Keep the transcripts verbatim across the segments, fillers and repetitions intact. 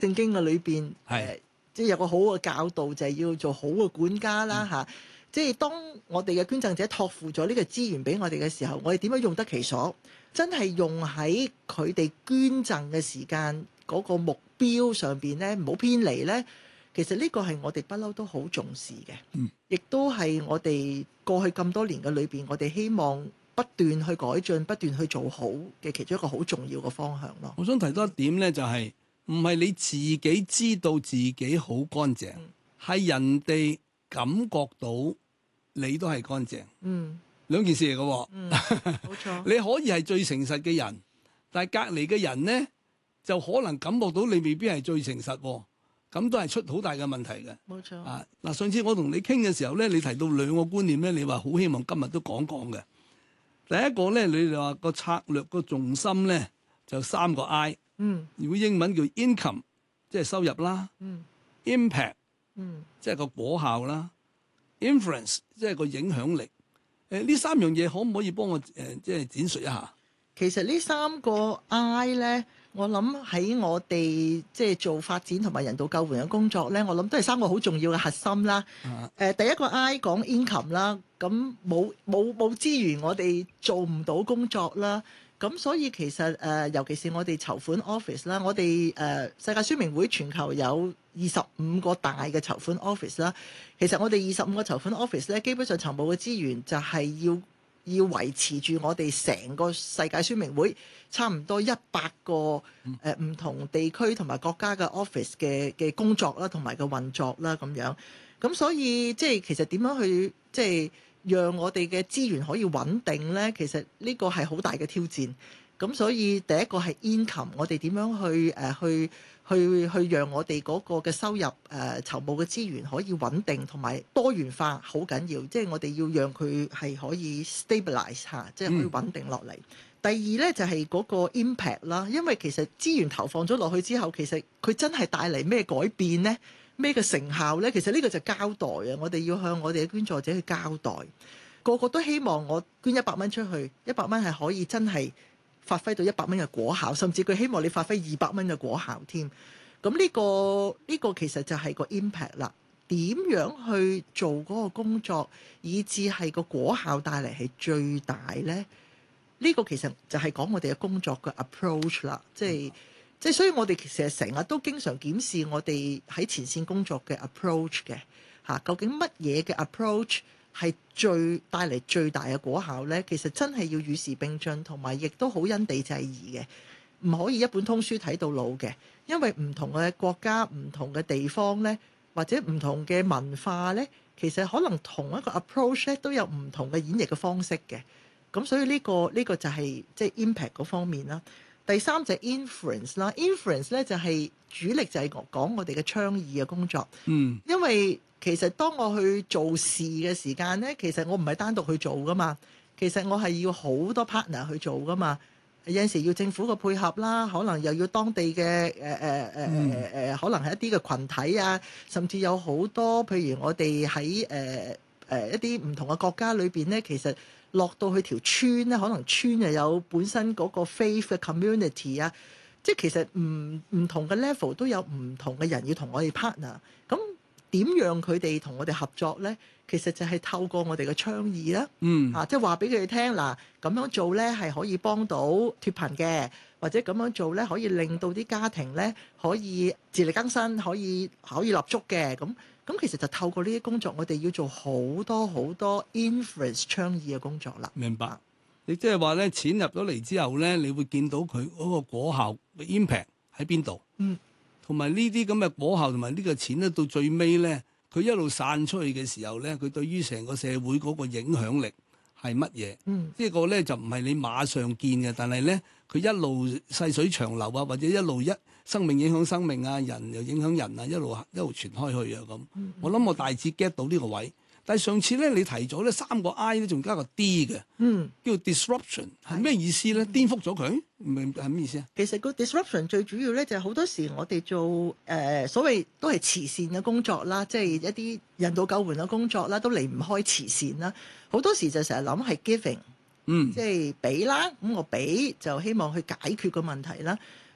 聖經嘅裏邊係誒，即係有個好嘅教導，就係要做好嘅管家啦嚇。即係當我哋嘅捐贈者託付咗呢個資源俾我哋嘅時候，我哋點樣用得其所？真係用喺佢哋捐贈嘅時間嗰個目標上邊咧，唔好偏離咧。其實呢個係我哋不嬲都好重視嘅， 嗯， 亦都係我哋過去咁多年嘅裏邊，我哋希望不斷去改進、不斷去做好嘅其中一個好重要嘅方向咯。 我想提多一點咧，就係唔係你自己知道自己好乾淨，係、嗯、人哋感覺到你都係乾淨。 嗯， 兩件事嚟嘅喎。 嗯，冇錯。 你可以係最誠實嘅人，但係隔離嘅人咧就可能感覺到你未必係最誠實喎。咁都係出好大嘅問題嘅。 冇錯。 啊，嗱，上次我同你傾嘅時候咧，你提到兩個觀念咧，你話好希望今日都講講嘅。第一個咧，你哋話個策略個重心咧就三個 I。 嗯。 如果英文叫 income，即係收入啦。 嗯。 impact， 嗯， 即係個果效啦。influence，即係個影響力。誒，呢三樣嘢可唔可以幫我誒、呃、即係展述一下？ 其實呢三個 I 咧。我諗喺我哋即係做發展同埋人道救援嘅工作咧，我諗都係三個好重要嘅核心啦。誒、 啊呃，第一個 I 講 income 啦，咁冇冇冇資源，我哋做唔到工作啦。咁所以其實誒、呃，尤其是我哋籌款 office 啦，我哋誒、呃、世界宣明會全球有二十五個大嘅籌款 office 啦。其實我哋二十五個籌款 office 咧，基本上籌募嘅資源就係要。要維持住我哋成個世界宣明會差唔多一百個誒唔、呃、同地區同埋國家嘅 office 嘅嘅工作啦，同埋嘅運作啦咁樣。咁所以即係其實點樣去即係讓我哋嘅資源可以穩定咧？其實呢個係好大嘅挑戰。咁所以第一個係 income，我哋點樣去誒、呃、去去去讓我哋嗰個嘅收入誒、呃、籌募嘅資源可以穩定同埋多元化，好緊要。即係我哋要讓佢係可以 stabilize 下，即係可以穩定落嚟。嗯、第二咧就係、是、嗰個 impact 啦，因為其實資源投放咗落去之後，其實佢真係帶嚟咩改變呢？咩嘅成效呢？其實呢個就交代啊！我哋要向我哋嘅捐助者去交代。個個都希望我捐一百蚊出去，一百蚊係可以真係發揮到一百蚊嘅果效，甚至佢希望你發揮二百蚊嘅果效添。咁呢個呢個其實就係個 impact 啦。點樣去做嗰個工作，以至係個果效帶嚟係最大呢？呢個其實就係講我哋嘅工作嘅 approach 啦。即係即係，所以我哋其實成日都經常檢視我哋喺前線工作嘅 approach 嘅嚇。究竟乜嘢嘅 approach係最帶嚟最大嘅果效呢？其實真係要與時並進，同埋亦都好因地制宜嘅，唔可以一本通書睇到老嘅。因為唔同嘅國家、唔同嘅地方呢，或者唔同嘅文化呢，其實可能同一個 approach 咧都有唔同嘅演繹嘅方式嘅。咁所以呢個呢個就係即係 impact 嗰方面啦。第三就係 influence 啦，influence 咧就係主力就係講我哋嘅倡議嘅工作。嗯，因為其實當我去做事嘅時間咧，其實我唔係單獨去做噶嘛，其實我係要好多 partner 去做噶嘛。有陣時要政府嘅配合啦，可能又要當地嘅誒誒誒誒誒，可能係一啲嘅群體啊，甚至有好多譬如我哋喺誒誒一啲唔同嘅國家裏邊咧，其實落到去條村咧，可能村又有本身嗰個 faith 嘅 community 啊，即係其實唔唔同嘅 level 都有唔同嘅人要同我哋 partner。咁點讓佢哋同我哋合作咧？其實就係透過我哋嘅倡議啦，嗯，啊，即係話俾佢哋聽嗱，咁樣做咧係可以幫到脫貧嘅，或者咁樣做咧可以令到啲家庭咧可以自力更生，可以可以立足嘅。咁咁其實就透過呢啲工作，我哋要做好多好多 influence 倡議嘅工作啦。 明白？你即係話咧，錢入咗嚟之後咧，你會見到佢嗰個果效嘅 impact 喺邊度？嗯，同埋呢啲咁嘅果效同埋呢個錢咧，到最尾咧。佢一路散出去嘅時候咧，佢對於成個社會嗰個影響力係乜嘢？嗯，呢個咧就唔係你馬上見嘅，但係咧佢一路細水長流啊，或者一路一生命影響生命啊，人又影響人啊，一路一路傳開去啊咁。嗯、我諗我大致 get 到呢個位。但係上次咧你提咗咧三個 I 咧，仲加個 D 嘅，嗯，叫 disruption 係咩意思咧？顛覆咗佢，唔明係咩意思啊？ 其實個 disruption 最主要咧就係好多時我哋做誒、呃、所謂都係慈善嘅工作啦，即係一啲人道救援嘅工作啦，都離唔開慈善啦。好多時就成日諗係 giving，嗯，即係俾啦，咁我俾就希望去解決個問題啦。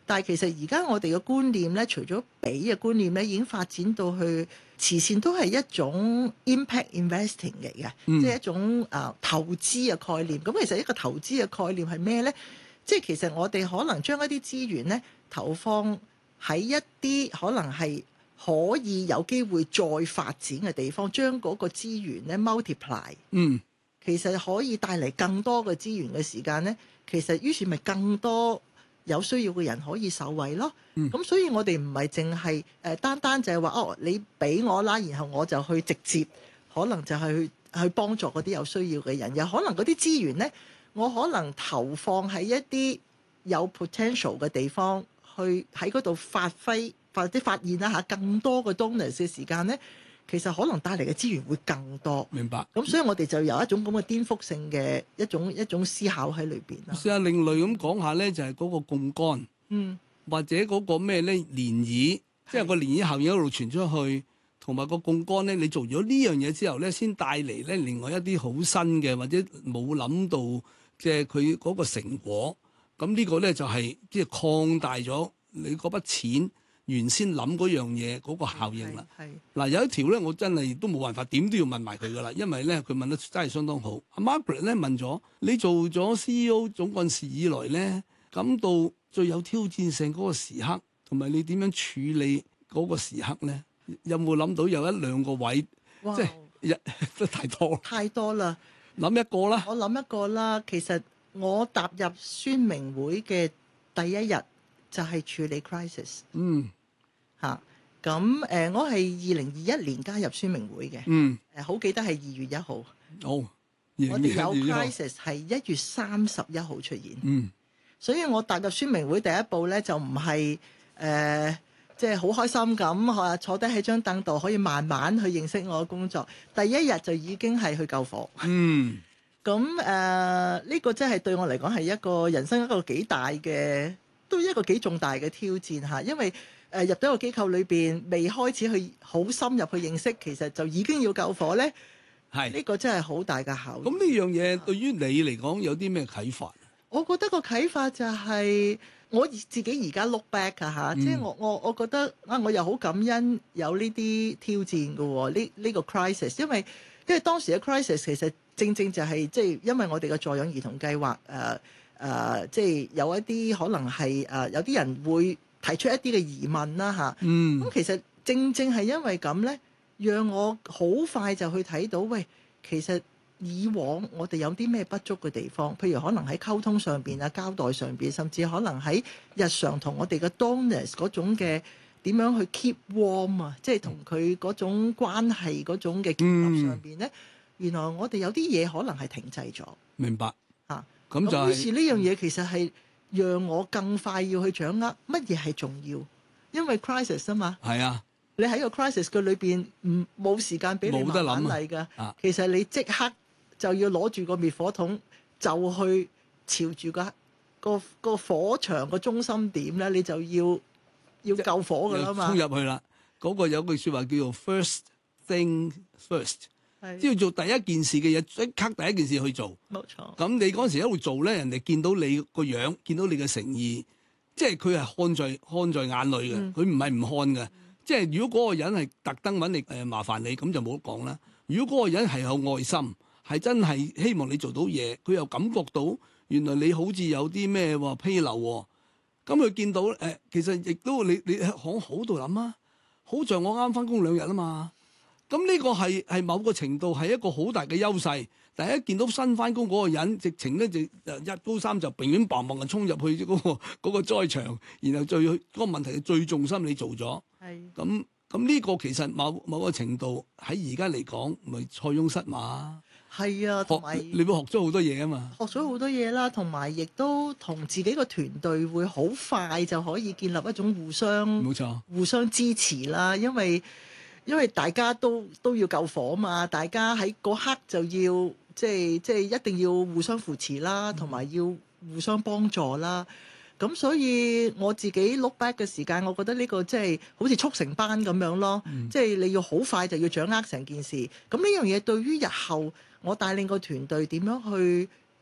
但係其實而家我哋嘅觀念咧，除咗俾嘅觀念咧，已經發展到去慈善都係一種 impact investing 嚟嘅， 嗯、 即係一種啊、呃、投資嘅概念。咁其實一個投資嘅概念係咩咧？即係其實我哋可能將一啲資源咧投放喺一啲可能係可以有機會再發展嘅地方，將嗰個資源咧 multiply。 嗯， 其實可以帶嚟更多嘅資源嘅時間咧，其實於是咪更多有需要嘅人可以受惠咯。咁、嗯、所以我哋唔係淨係誒單單就係話哦，你俾我啦，然後我就去直接可能就係去去幫助嗰啲有需要嘅人，又可能嗰啲資源咧，我可能投放喺一啲有 potential 嘅地方，去喺嗰度發揮或者發現啦嚇更多嘅 donors 嘅時間咧，其實可能帶嚟嘅資源會更多。 明白。 咁所以我哋就有一種咁嘅顛覆性嘅一種一種思考喺裏邊啦。 試下另類咁講下咧，就係、是、嗰個槓桿，嗯，或者嗰個咩咧漣漪，即係個漣漪效應一路傳出去，同埋個槓桿咧，你做咗呢樣嘢之後咧，先帶嚟咧另外一啲好新嘅，或者冇諗到即係佢嗰個成果。咁呢個咧就係即係擴大咗你嗰筆錢原先諗嗰樣嘢嗰個效應啦。係嗱，有一條咧，我真係都冇辦法，點都要問埋佢噶啦，因為咧佢問得真係相當好。阿 Margaret 咧問咗你做咗 C E O 總幹事以來咧，感到最有挑戰性嗰個時刻，同埋你點樣處理嗰個時刻咧？有冇諗到有一兩個位？哇即係一都太多， 太多啦。 諗一個啦， 我諗一個啦。其實我踏入宣明會嘅第一日就係處理 crisis。嗯，嚇咁誒，我係二零二一年加入宣明會嘅。嗯，誒好記得係二月一號。好，我哋有 crisis 係一月三十一號出現。嗯，所以我踏入宣明會第一步咧，就唔係誒即係好開心咁嚇坐低喺張凳度，可以慢慢去認識我嘅工作。第一日就已經係去救火。嗯。咁誒呢個真係對我嚟講係一個人生一個幾大嘅，都一個幾重大嘅挑戰嚇。因為誒、呃、入到個機構裏邊，未開始去好深入去認識，其實就已經要救火咧。係呢是個真係好大嘅考驗。咁呢樣嘢對於你嚟講有啲咩啟發？我覺得個啟發就係我自己而家 look back 啊嚇，嗯、即係我我我覺得啊，我又好感恩有呢啲挑戰嘅喎，呢、呢、呢個 crisis，因為因為當時嘅 crisis 其實正正就係即係因為我哋嘅助養兒童計劃誒誒，即、呃、係、呃就是、有一啲可能係誒、呃、有啲人會提出一啲嘅疑問啦嚇。嗯，咁其實正正係因為咁咧，讓我好快就去睇到，喂，其實以往我哋有啲咩不足嘅地方，譬如可能喺溝通上邊啊、交代上邊，甚至可能喺日常同我哋嘅 donors 嗰種嘅點樣去 keep warm 啊，即係同佢嗰種關係嗰種嘅建立上邊咧。嗯，原來我哋有啲嘢可能係停滯咗。明白嚇，咁、啊、就係、於是呢樣嘢其實係讓我更快要去掌握乜嘢係重要，因為 crisis 啊嘛。係啊，你喺個 crisis 嘅裏邊唔冇時間俾你慢慢嚟㗎。啊、其實你即刻就要攞住個滅火筒，就去朝住個個個火場個中心點咧，你就要要救火㗎啦嘛。衝入去啦！嗰、嗰個有句説話叫做 first thing first。只要做第一件事嘅嘢，即刻第一件事去做。冇錯。咁你嗰陣時一路做咧，人哋見到你個樣，見到你嘅誠意，即係佢係看在看在眼裏嘅，佢唔係唔看嘅。嗯、即係如果嗰個人係特登揾你誒、呃、麻煩你，咁就冇得講啦。如果嗰個人係有愛心，係真係希望你做到嘢，佢又感覺到原來你好似有啲咩喎紕漏喎，咁佢見到誒、呃，其實亦都你你喺好好度諗啊，好在我啱翻工兩日啊嘛。咁呢個係係某個程度係一個好大嘅優勢。第一見到新翻工嗰個人，直情咧就一高三就平平棒棒就衝入去嗰、嗰個嗰、嗰個災場，然後最嗰、嗰個問題最重心你做咗。係咁咁呢個其實某某個程度喺而家嚟講，咪塞翁失馬。係啊，同埋你會學咗好多嘢啊嘛。學咗好多嘢啦，同埋亦都同自己個團隊會好快就可以建立一種互相冇錯互相支持啦，因為。因為大家都都要救火嘛，大家喺嗰刻就要即係即係一定要互相扶持啦，同埋要互相幫助啦。咁所以我自己 look back 嘅時間，我覺得呢個即係好似速成班咁樣咯，嗯、即係你要好快就要掌握成件事。咁呢樣嘢對於日後我帶領個團隊點樣去誒、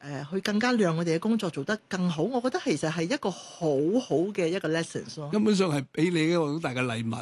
誒去更加讓我哋嘅工作做得更好。我覺得其實係一個好好嘅一個 lessons 咯。 根本上係俾你一個好大嘅禮物。